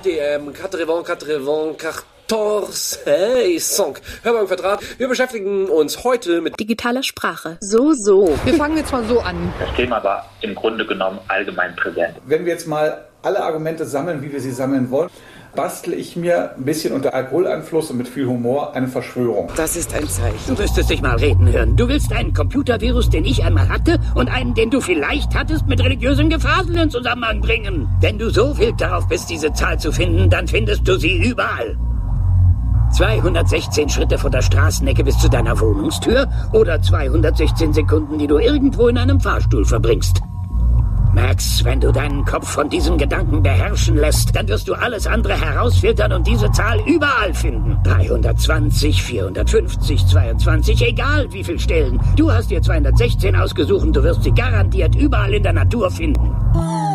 RTM, 14 Hörbar im Quadrat. Wir beschäftigen uns heute mit digitaler Sprache. So. Wir fangen jetzt mal so an. Das Thema war im Grunde genommen allgemein präsent. Wenn wir jetzt mal alle Argumente sammeln, wie wir sie sammeln wollen, bastle ich mir ein bisschen unter Alkoholeinfluss und mit viel Humor eine Verschwörung. Das ist ein Zeichen. Du müsstest dich mal reden hören. Du willst einen Computervirus, den ich einmal hatte, und einen, den du vielleicht hattest, mit religiösen Gefasel in Zusammenhang bringen. Wenn du so wild darauf bist, diese Zahl zu finden, dann findest du sie überall. 216 Schritte von der Straßenecke bis zu deiner Wohnungstür oder 216 Sekunden, die du irgendwo in einem Fahrstuhl verbringst. Max, wenn du deinen Kopf von diesem Gedanken beherrschen lässt, dann wirst du alles andere herausfiltern und diese Zahl überall finden. 320, 450, 22, egal wie viel Stellen. Du hast dir 216 ausgesucht und du wirst sie garantiert überall in der Natur finden.